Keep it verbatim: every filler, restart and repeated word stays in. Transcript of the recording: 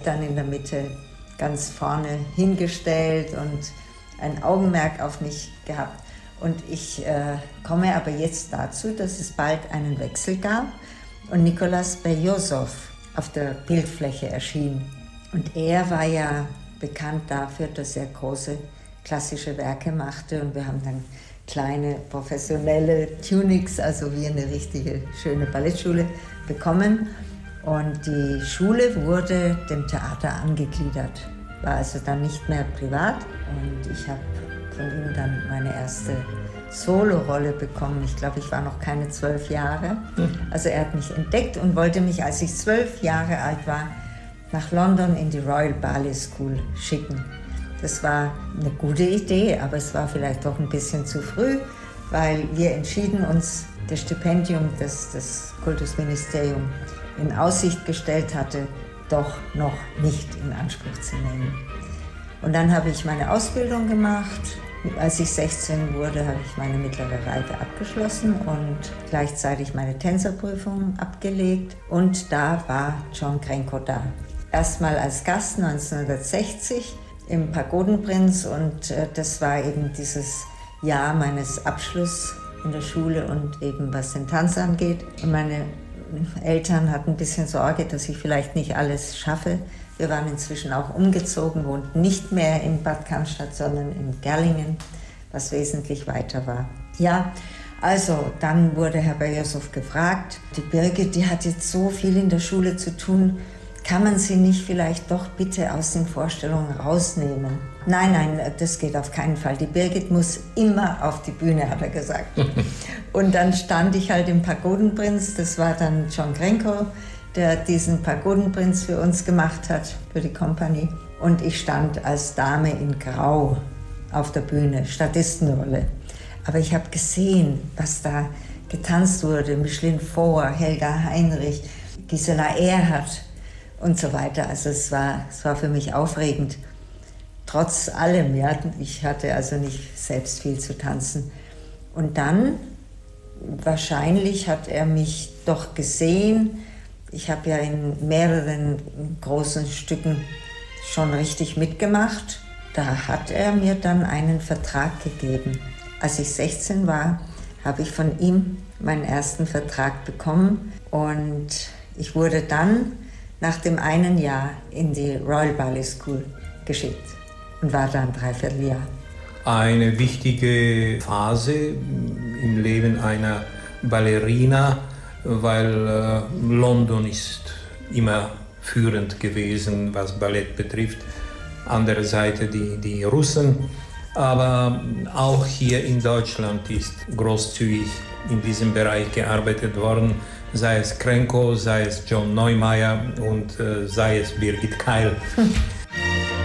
dann in der Mitte ganz vorne hingestellt und ein Augenmerk auf mich gehabt. Und ich äh, komme aber jetzt dazu, dass es bald einen Wechsel gab und Nicolas Belozow auf der Bildfläche erschien. Und er war ja bekannt dafür, dass er große klassische Werke machte und wir haben dann kleine professionelle Tunics, also wie eine richtige schöne Ballettschule, bekommen. Und die Schule wurde dem Theater angegliedert, war also dann nicht mehr privat. Und ich habe von ihm dann meine erste Solorolle bekommen. Ich glaube, ich war noch keine zwölf Jahre. Also er hat mich entdeckt und wollte mich, als ich zwölf Jahre alt war, nach London in die Royal Ballet School schicken. Das war eine gute Idee, aber es war vielleicht doch ein bisschen zu früh, weil wir entschieden uns, das Stipendium, das das Kultusministerium in Aussicht gestellt hatte, doch noch nicht in Anspruch zu nehmen. Und dann habe ich meine Ausbildung gemacht. Als ich sechzehn wurde, habe ich meine mittlere Reife abgeschlossen und gleichzeitig meine Tänzerprüfung abgelegt. Und da war John Crenco da. Erstmal als Gast neunzehnhundertsechzig im Pagodenprinz und äh, das war eben dieses Jahr meines Abschlusses in der Schule und eben was den Tanz angeht. Und meine Eltern hatten ein bisschen Sorge, dass ich vielleicht nicht alles schaffe. Wir waren inzwischen auch umgezogen, wohnten nicht mehr in Bad Cannstatt, sondern in Gerlingen, was wesentlich weiter war. Ja, also dann wurde Herr Belozow gefragt, die Birgit, die hat jetzt so viel in der Schule zu tun, kann man sie nicht vielleicht doch bitte aus den Vorstellungen rausnehmen? Nein, nein, das geht auf keinen Fall. Die Birgit muss immer auf die Bühne, hat er gesagt. Und dann stand ich halt im Pagodenprinz, das war dann John Crenco, der diesen Pagodenprinz für uns gemacht hat, für die Kompanie. Und ich stand als Dame in Grau auf der Bühne, Statistenrolle. Aber ich habe gesehen, was da getanzt wurde. Micheline Foer, Helga Heinrich, Gisela Erhardt und so weiter. Also es war, es war für mich aufregend. Trotz allem, ja, ich hatte also nicht selbst viel zu tanzen. Und dann, wahrscheinlich hat er mich doch gesehen. Ich habe ja in mehreren großen Stücken schon richtig mitgemacht. Da hat er mir dann einen Vertrag gegeben. Als ich sechzehn war, habe ich von ihm meinen ersten Vertrag bekommen. Und ich wurde dann nach dem einen Jahr in die Royal Ballet School geschickt und war da ein Dreivierteljahr. Eine wichtige Phase im Leben einer Ballerina, weil äh, London ist immer führend gewesen, was Ballett betrifft. Andere Seite die, die Russen. Aber auch hier in Deutschland ist großzügig in diesem Bereich gearbeitet worden, sei es Crenco, sei es John Neumeier und äh, sei es Birgit Keil.